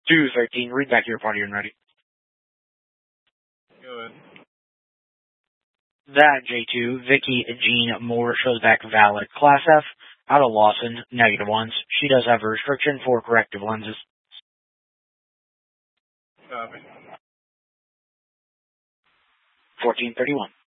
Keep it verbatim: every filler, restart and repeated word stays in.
two thirteen, read back to your party and ready. Go ahead. That J two, Vicky Jean Moore shows back valid. Class F, out of Lawson, negative ones. She does have a restriction for corrective lenses. Copy. fourteen thirty-one.